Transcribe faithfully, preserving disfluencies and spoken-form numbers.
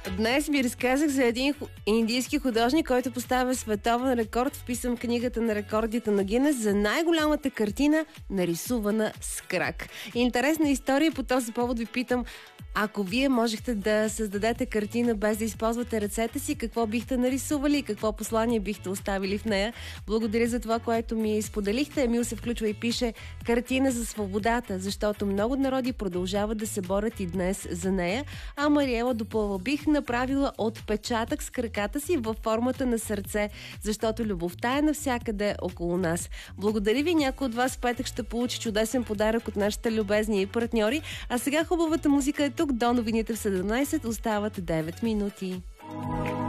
Днес ви разказах за един индийски художник, който поставя световен рекорд, вписан в книгата на рекордите на Гинес за най-голямата картина, нарисувана с крак. Интересна история, по този повод ви питам: ако вие можехте да създадете картина без да използвате ръцете си, какво бихте нарисували и какво послание бихте оставили в нея? Благодаря за това, което ми споделихте. Емил се включва и пише: картина за свободата, защото много народи продължават да се борят и днес за нея. А Мариела допълва: бих направила отпечатък с краката си във формата на сърце, защото любовта е навсякъде около нас. Благодаря ви. Някой от вас в петък ще получи чудесен подарък от нашите любезни партньори. А сега хубавата музика е тук. До новините в седемнайсет остават девет минути.